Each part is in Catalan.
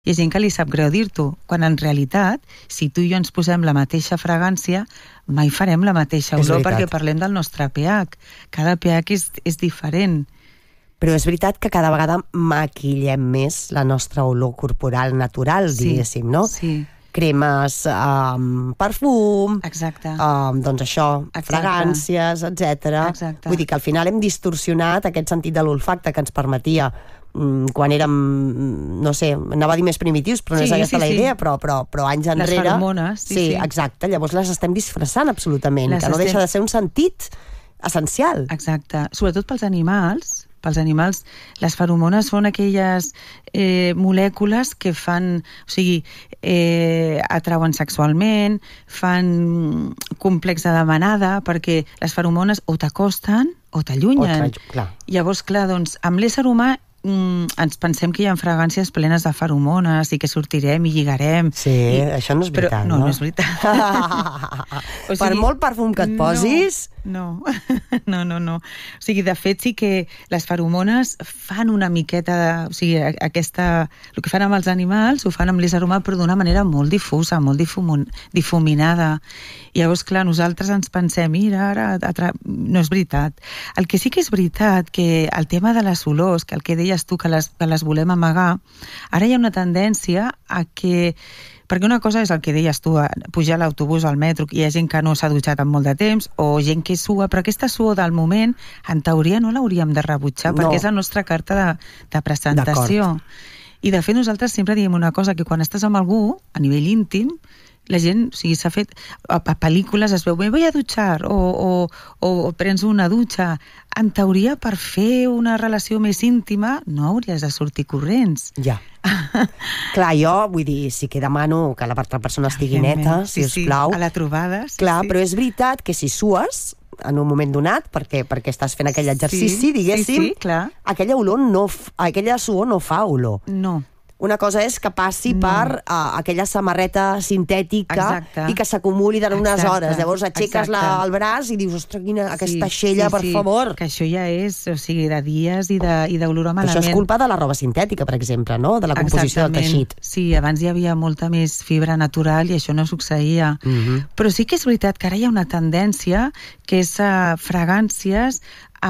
hi ha gent que li sap greu dir-t'ho, quan en realitat, si tu i jo ens posem la mateixa fragància, mai farem la mateixa olor, perquè parlem del nostre pH. Cada pH és diferent. Però és veritat que cada vegada maquillem més la nostra olor corporal natural, diguéssim, no? Sí. Cremes, perfum, exacte. Doncs això, fragàncies, etc. Vull dir que al final hem distorsionat aquest sentit de l'olfacte que ens permetia quan érem, no sé, anava a dir més primitius, però no és aquesta la idea, però anys enrere... Les feromones, sí, exacte, llavors les estem disfressant absolutament, que no deixa de ser un sentit essencial. Exacte, sobretot pels animals. Pels animals, les feromones són aquelles molècules que fan, o sigui, atrauen sexualment, fan complex de manada, perquè les feromones o t'acosten o t'allunyen. Llavors, clar, doncs, amb l'ésser humà ens pensem que hi ha fragàncies plenes de feromones i que sortirem i lligarem. Sí, això no és veritat, no? No és veritat. O sigui, per molt perfum que et posis... No. O sigui, de fet, sí que les feromones fan una miqueta... O sigui, el que fan amb els animals ho fan amb l'ésser humà, però d'una manera molt difusa, molt difuminada. I llavors, clar, nosaltres ens pensem, mira, ara... No és veritat. El que sí que és veritat, que el tema de les olors, que el que deies tu, que les volem amagar, ara hi ha una tendència a que... Perquè una cosa és el que deies tu, pujar a l'autobús o al metro, i hi ha gent que no s'ha dutxat en molt de temps, o gent que sua, però aquesta suor del moment, en teoria no l'hauríem de rebutjar, perquè és la nostra carta de presentació. I de fet nosaltres sempre diem una cosa, que quan estàs amb algú, a nivell íntim, la gent, o sigui, s'ha fet a pel·lícules, es veu, me voy a dutxar, o prens una dutxa. En teoria, per fer una relació més íntima, no hauries de sortir corrents. Ja. Clar, jo, vull dir, sí que demano que l'altra persona estigui neta, si us plau. A la trobada. Clar, però és veritat que si sues en un moment donat, perquè estàs fent aquell exercici, diguéssim, aquella suor no fa olor. No. Una cosa és que passi per aquella samarreta sintètica i que s'acumuli durant unes hores. Llavors aixeques el braç i dius, ostres, quina aquesta xella, per favor. Que això ja és, o sigui, de dies i d'olor a malament. Això és culpa de la roba sintètica, per exemple, no? De la composició del teixit. Sí, abans hi havia molta més fibra natural i això no succeïa. Però sí que és veritat que ara hi ha una tendència que és fragàncies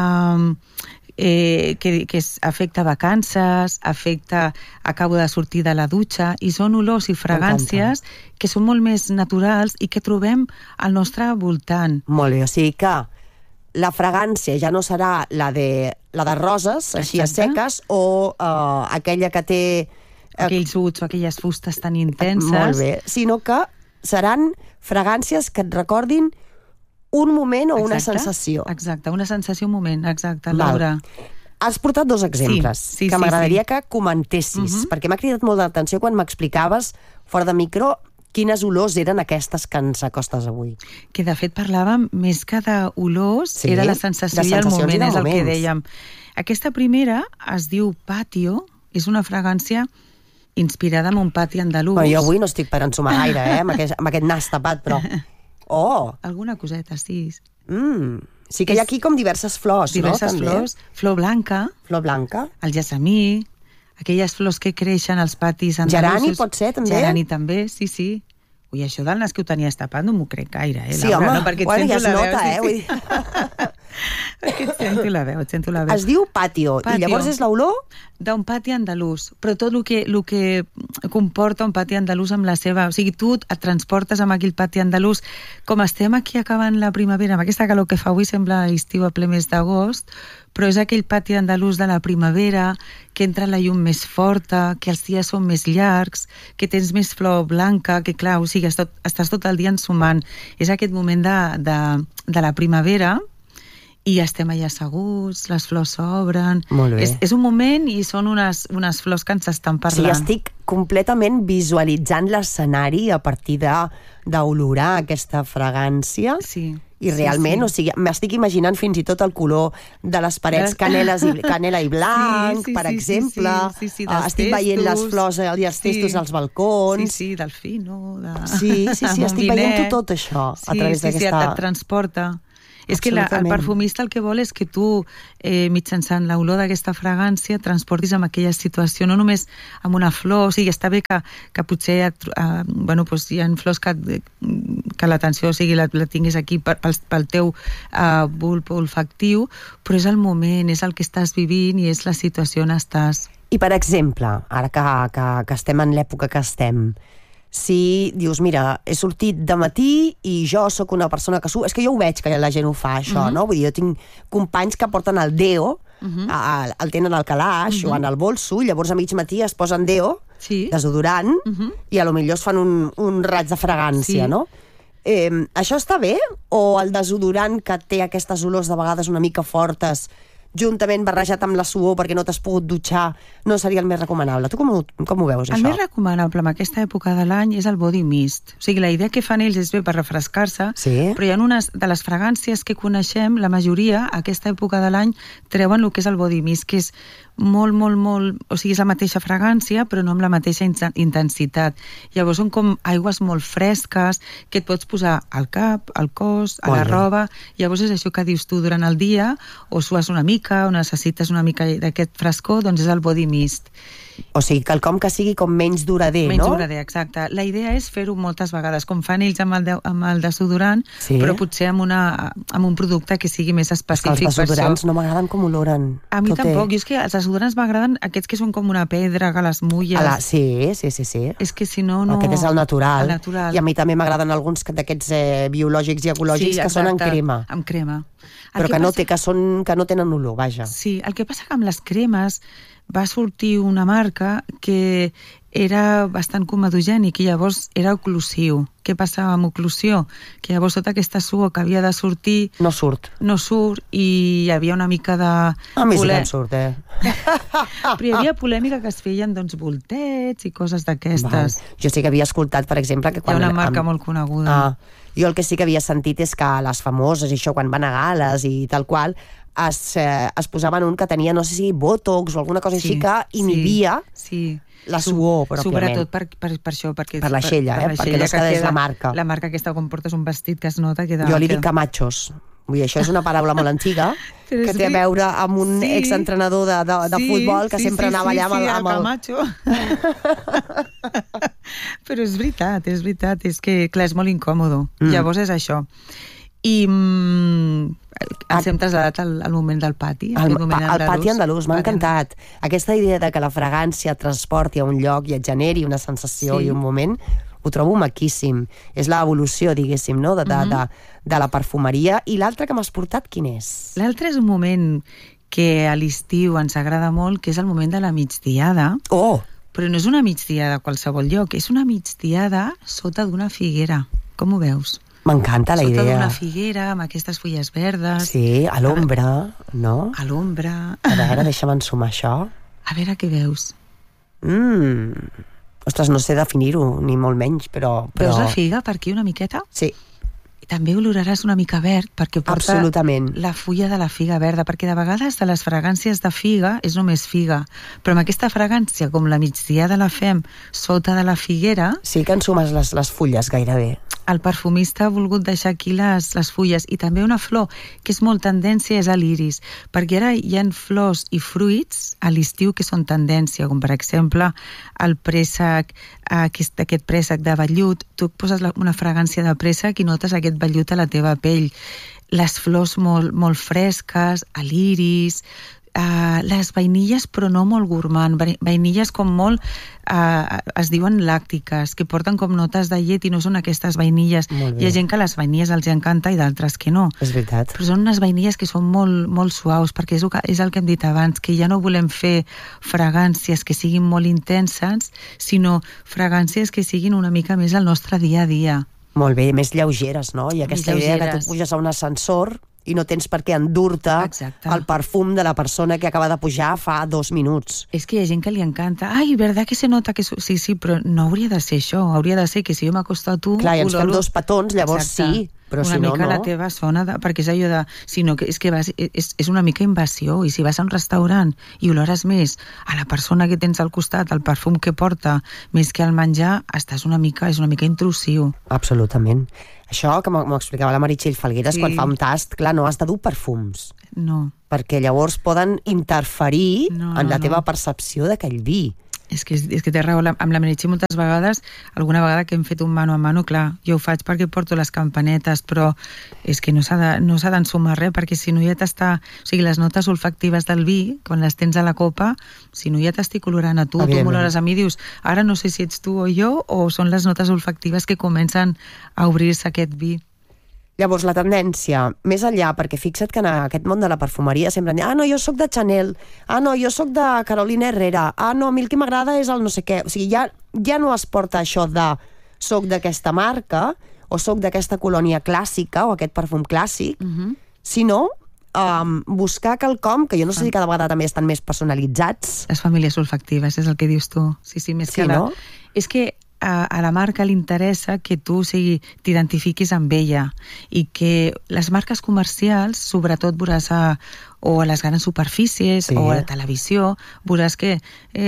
que afecta vacances, acabo de sortir de la dutxa, i són olors i fragàncies que són molt més naturals i que trobem al nostre voltant. Molt bé, o sigui que la fragància ja no serà la de roses, així a seques, o aquella que té... aquells uts o aquelles fustes tan intenses. Molt bé, sinó que seran fragàncies que et recordin un moment o una sensació. Exacte, una sensació, un moment, exacte, Laura. Has portat dos exemples que m'agradaria que comentessis, perquè m'ha cridat molt l'atenció quan m'explicaves, fora de micro, quines olors eren aquestes que ens acostes avui. Que de fet parlàvem més que d'olors, era la sensació i el moment, és el que dèiem. Aquesta primera es diu Patio, és una fragància inspirada en un pati andalús. Jo avui no estic per ensumar gaire, amb aquest nas tapat, però... Alguna coseta, sí. Sí que hi ha aquí com diverses flors, no? Diverses flors. Flor blanca. Flor blanca. El gessamí. Aquelles flors que creixen als patis andalusos. Gerani pot ser, també? Gerani també, sí. Ui, això del nas que ho tenies tapat no m'ho crec gaire, Sí, Laura, home, no? Perquè bueno, ja es nota, vull dir. Perquè et sento la veu, Es diu Patio, i llavors és l'olor? D'un pati andalús, però tot el que comporta un pati andalús amb la seva... O sigui, tu et transportes amb aquell pati andalús. Com estem aquí acabant la primavera, amb aquesta calor que fa avui sembla estiu a ple mes d'agost, però és aquell pati andalús de la primavera, que entra la llum més forta, que els dies són més llargs, que tens més flor blanca, que clar, o sigui, estàs tot el dia ensumant. És aquest moment de la primavera, i estem allà asseguts, les flors s'obren... Molt bé. És un moment i són unes flors que ens estan parlant. Sí, estic completament visualitzant l'escenari a partir d'olorar aquesta fragància. Sí. I realment, o sigui, m'estic imaginant fins i tot el color de les parets canela i blanc, per exemple. Estic veient les flors i els testos als balcons. Sí, del fino. Sí, estic veient tot això a través d'aquesta... Sí, et transporta. És que el perfumista el que vol és que tu, mitjançant l'olor d'aquesta fragància, transportis en aquella situació, no només amb una flor, o sigui, està bé que potser hi ha flors que l'atenció, o sigui, la tinguis aquí pel teu bulb olfactiu, però és el moment, és el que estàs vivint i és la situació on estàs. I, per exemple, ara que estem en l'època que estem, si dius, mira, he sortit de matí i jo sóc una persona que és que jo ho veig que la gent ho fa, això, no? Vull dir, jo tinc companys que porten el deo, el tenen al calaix o en el bolso, llavors a mig matí es posen deo, desodorant, i a lo millor es fan un raig de fragància, no? Això està bé? O el desodorant que té aquestes olors de vegades una mica fortes, juntament barrejat amb la suor perquè no t'has pogut dutxar, no seria el més recomanable? Tu com ho veus, això? El més recomanable en aquesta època de l'any és el body mist. O sigui, la idea que fan ells és bé per refrescar-se, però hi ha unes de les fragàncies que coneixem, la majoria, a aquesta època de l'any, treuen el que és el body mist, que és molt, o sigui, és la mateixa fragància, però no amb la mateixa intensitat. Llavors són com aigües molt fresques, que et pots posar al cap, al cos, a la roba. Llavors és això que dius tu durant el dia, o sues una mica, o necessites una mica d'aquest frescor, doncs és el body mist. O sigui, quelcom que sigui com menys durader, no? Menys durader, exacte. La idea és fer-ho moltes vegades, com fan ells amb el desodorant, però potser amb un producte que sigui més específic. Els desodorants no m'agraden com oloren. A mi tampoc. Jo és que els desodorants m'agraden aquests que són com una pedra, que les mulles. Sí. És que si no... Aquest és el natural. I a mi també m'agraden alguns d'aquests biològics i ecològics que són en crema. Amb crema. Però que no tenen olor, vaja. Sí, el que passa que amb les cremes va sortir una marca que era bastant comedogènic i llavors era oclusiu. Què passava amb oclusió? Que llavors tota aquesta suor que havia de sortir... No surt i hi havia una mica de... A mi sí que em surt, Però hi havia polèmica que es feien, doncs, voltets i coses d'aquestes. Jo sí que havia escoltat, per exemple, que quan... Hi ha una marca molt coneguda. Jo el que sí que havia sentit és que les famoses, i això, quan van a gales i tal qual, es posaven un que tenia, no sé si botox o alguna cosa així que inhibia la suor, pròpiament. Sobretot per això. Per l'aixella, perquè no es quedés la marca. La marca aquesta, quan portes un vestit que es nota... Jo li dic camachos. Vull dir, això és una paraula molt antiga que té a veure amb un exentrenador de futbol que sempre anava allà amb el camacho. Però és veritat, és que, clar, és molt incòmodo. Llavors és això. I ens hem traslladat al moment del pati. El pati andalús, m'ha encantat. Aquesta idea de que la fragància et transporti a un lloc i et generi una sensació i un moment, ho trobo maquíssim. És l'evolució, diguéssim, no? de la perfumeria. I l'altre que m'has portat, quin és? L'altre és un moment que a l'estiu ens agrada molt, que és el moment de la migdiada. Però no és una migdiada a qualsevol lloc, és una migdiada sota d'una figuera. Com ho veus? M'encanta la idea. Sota d'una figuera, amb aquestes fulles verdes. Sí, a l'ombra, no? A l'ombra. A veure, deixa'm ensumar això. A veure què veus. Ostres, no sé definir-ho, ni molt menys, però... Veus la figa per aquí una miqueta? Sí. I també oloraràs una mica verd, perquè porta la fulla de la figa verda, perquè de vegades de les fragàncies de figa és només figa, però amb aquesta fragància, com la migdiada la fem sota de la figuera... Sí que ensumes les fulles gairebé. El perfumista ha volgut deixar aquí les fulles, i també una flor que és molt tendència és l'iris, perquè ara hi ha flors i fruits a l'estiu que són tendència, com per exemple el préssec, aquest préssec de vellut. Tu poses una fragància de préssec i notes aquest vellut a la teva pell. Les flors molt fresques, l'iris, les vainilles, però no molt gourmand, vainilles com molt, es diuen làctiques, que porten com notes de llet i no són aquestes vainilles. Hi ha gent que les vainilles els encanta i d'altres que no. És veritat. Però són unes vainilles que són molt suaus, perquè és el que hem dit abans, que ja no volem fer fragàncies que siguin molt intenses, sinó fragàncies que siguin una mica més al nostre dia a dia. Molt bé, més lleugeres, no? I aquesta idea que tu puges a un ascensor i no tens per què endur-te el perfum de la persona que acaba de pujar fa 2 minuts. És que hi ha gent que li encanta. Ai, verdad que se nota que... Sí, però no hauria de ser això. Hauria de ser que si jo m'acosto a tu... Clar, i ens fem 2 petons, llavors sí. però una si no, mica no. La teva zona, perquè és allò de... Sinó que és una mica invasió, i si vas a un restaurant i olores més a la persona que tens al costat, el perfum que porta, més que al menjar, és una mica intrusiu. Absolutament. Això que m'ho explicava la Meritxell Falgueres, Sí. quan fa un tast, clar, no has de dur perfums, No. perquè llavors poden interferir en la teva percepció d'aquell vi. És que té raó, amb la Meritxell moltes vegades, alguna vegada que hem fet un mano a mano, clar, jo ho faig perquè porto les campanetes, però és que no s'ha d'ensumar res, perquè si no ja t'està... O sigui, les notes olfactives del vi, quan les tens a la copa, si no ja t'estic olorant a tu m'olores a mi, dius, ara no sé si ets tu o jo, o són les notes olfactives que comencen a obrir-se aquest vi. Llavors, la tendència, més enllà, perquè fixa't que en aquest món de la perfumeria sempre han dit, no, jo sóc de Chanel, no, jo sóc de Carolina Herrera, no, a mi el que m'agrada és el no sé què. O sigui, ja no es porta això de soc d'aquesta marca, o soc d'aquesta colònia clàssica, o aquest perfum clàssic, sinó buscar quelcom, que jo no sé si cada vegada també estan més personalitzats. Les famílies olfactives, és el que dius tu. Sí, més que no? És que a la marca li interessa que tu t'identifiquis amb ella, i que les marques comercials, sobretot veuràs o a les grans superfícies o a la televisió, veuràs que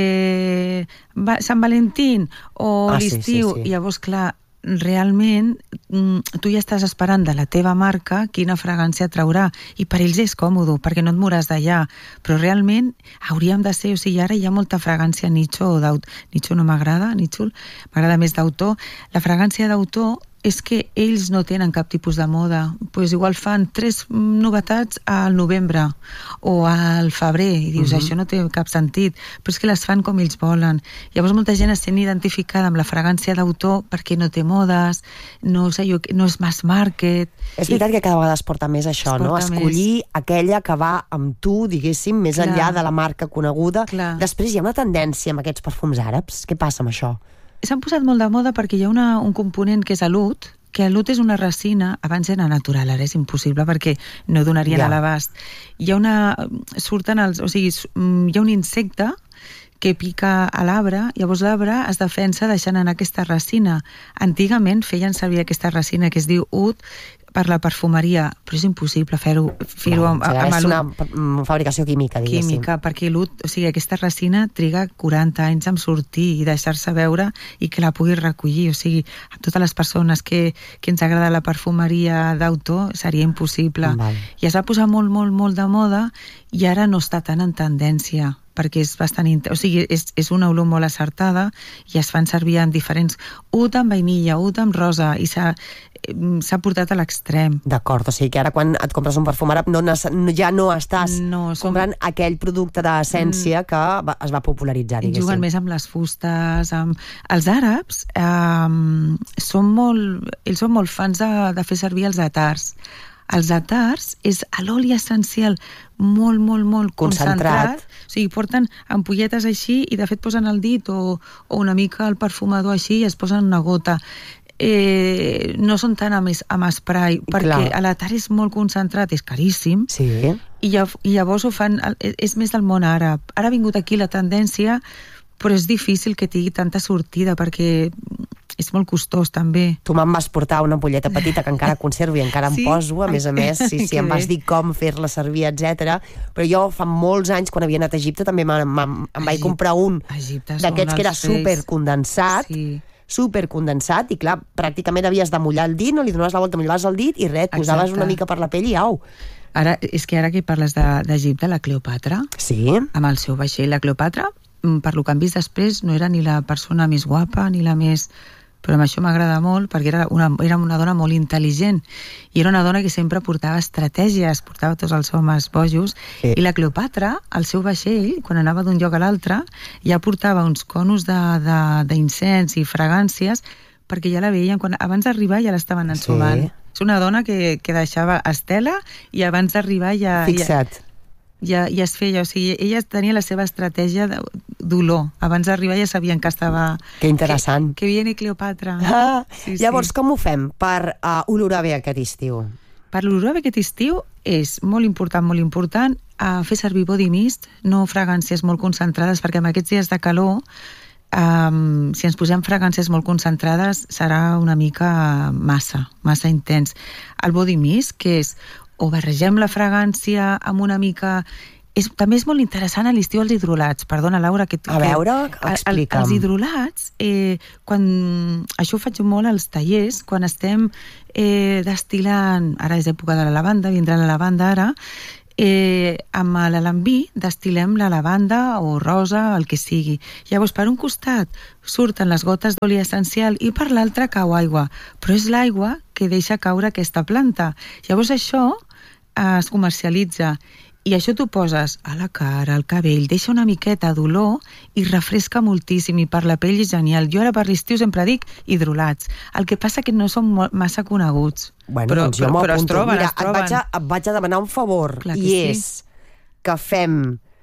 Sant Valentín o l'estiu, i llavors, clar, realment tu ja estàs esperant de la teva marca quina fragància traurà, i per ells és còmode perquè no et moràs d'allà, però realment hauríem de ser, o sigui, ara hi ha molta fragància nicho o d'autor, nicho no m'agrada, nítxol, m'agrada més d'autor. La fragància d'autor és que ells no tenen cap tipus de moda, doncs igual fan 3 novetats al novembre o al febrer, i dius, això no té cap sentit, però és que les fan com ells volen. Llavors molta gent es sent identificada amb la fragància d'autor perquè no té modes, no és mass market. És veritat que cada vegada es porta més això, no? Escollir aquella que va amb tu, diguéssim, més enllà de la marca coneguda. Després hi ha una tendència amb aquests perfums àrabs. Què passa amb això? S'han posat molt de moda perquè hi ha un component que és l'oud, que l'oud és una resina, abans era natural, ara és impossible perquè no donarien a l'abast. Hi ha un insecte que pica a l'arbre, llavors l'arbre es defensa deixant anar aquesta resina. Antigament feien servir aquesta resina que es diu oud per la perfumeria, però és impossible fer-ho amb l'oud. És una fabricació química, diguéssim. Química, perquè l'oud, o sigui, aquesta resina triga 40 anys en sortir i deixar-se veure i que la puguis recollir. O sigui, a totes les persones que ens agrada la perfumeria d'autor seria impossible. I es va posar molt, molt, molt de moda i ara no està tan en tendència, perquè és bastant... O sigui, és una olor molt acertada i es fan servir en diferents... Oud amb vainilla, oud amb rosa, i s'ha portat a l'extrem. D'acord, o sigui que ara quan et compres un perfum àrab ja no estàs comprant aquell producte d'essència que es va popularitzar, diguéssim. Juguen més amb les fustes. Els àrabs ells són molt fans de fer servir els atars. Els atars és l'oli essencial molt, molt, molt concentrat. O sigui, porten ampolletes així i de fet posen el dit o una mica el perfumador així i es posen una gota. No són tant amb spray, perquè l'atar és molt concentrat, és caríssim, i llavors ho fan, és més del món àrab. Ara ha vingut aquí la tendència, però és difícil que tingui tanta sortida, perquè és molt costós també. Tu me'n vas portar una ampolleta petita que encara conservo i encara em poso, a més, em vas dir com fer-la servir, etc. Però jo fa molts anys, quan havia anat a Egipte, també em vaig comprar un d'aquests que era supercondensat, i clar, pràcticament havies de mullar el dit, no li donaves la volta, mullaves el dit i res, posaves una mica per la pell i au. Ara que parles d'Egipte, la Cleopatra, amb el seu vaixell, la Cleopatra, per lo que han vist després, no era ni la persona més guapa ni la més... Però això m'agrada molt perquè era una dona molt intel·ligent i era una dona que sempre portava estratègies, portava tots els homes bojos, i la Cleopatra, al seu vaixell, quan anava d'un lloc a l'altre, ja portava uns conos d'incens i fragàncies perquè ja la veien, abans d'arribar ja l'estaven ensumant. És una dona que deixava estela i abans d'arribar ja... Fixa't. Ja es feia, o sigui, ella tenia la seva estratègia d'olor. Abans d'arribar ja sabien que estava... Que interessant. Que viene Cleopatra. Llavors, com ho fem per olorar bé aquest estiu? Per olorar bé aquest estiu és molt important fer servir body mist, no fragàncies molt concentrades, perquè en aquests dies de calor si ens posem fragàncies molt concentrades serà una mica massa intens. El body mist, que és o barregem la fragància amb una mica... També és molt interessant a l'estiu els hidrolats. Perdona, Laura, a veure, explica'm. Els hidrolats, això ho faig molt als tallers, quan estem destil·lant, ara és època de la lavanda, vindrà la lavanda ara, amb l'alambí destil·lem la lavanda o rosa, el que sigui. Llavors, per un costat surten les gotes d'oli essencial i per l'altre cau aigua, però és l'aigua que deixa caure aquesta planta. Llavors això es comercialitza i això t'ho poses a la cara, al cabell, deixa una miqueta d'olor i refresca moltíssim, i per la pell és genial. Jo ara per l'estiu sempre dic hidrolats. El que passa que no són massa coneguts. Bueno, però, doncs jo m'ho apunto. Mira, et vaig a demanar un favor, i és que fem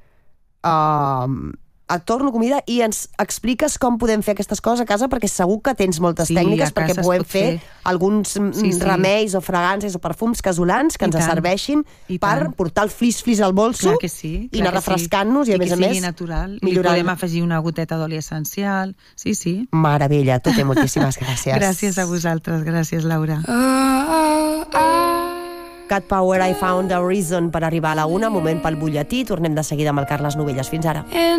et torno comida i ens expliques com podem fer aquestes coses a casa, perquè segur que tens moltes tècniques, perquè podem fer alguns remeis o fragàncies o perfums casolans que ens serveixin per portar el flis-flis al bolso i anar refrescant-nos i a més natural. I podem afegir una goteta d'oli essencial. Sí. Meravella, Tute, moltíssimes gràcies. Gràcies a vosaltres, gràcies, Laura. Cat Power, I Found a Reason per arribar a la 1, moment pel butlletí. Tornem de seguida amb el Carles Novelles. Fins ara.